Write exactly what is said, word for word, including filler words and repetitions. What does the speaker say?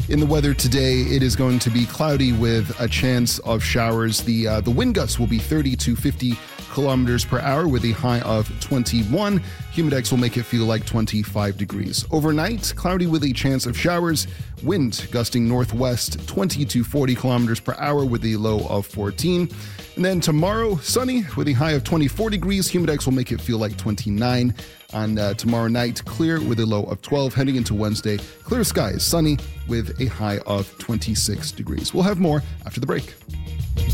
In the weather today, it is going to be cloudy with a chance of showers. The uh, the wind gusts will be thirty to fifty kilometers per hour with a high of twenty-one. Humidex will make it feel like twenty-five degrees. Overnight, cloudy with a chance of showers. Wind gusting northwest twenty to forty kilometers per hour with a low of fourteen. And then tomorrow, sunny with a high of twenty-four degrees. Humidex will make it feel like twenty-nine. On uh, tomorrow night, clear with a low of twelve. Heading into Wednesday, clear skies, sunny with a high of twenty-six degrees. We'll have more after the break.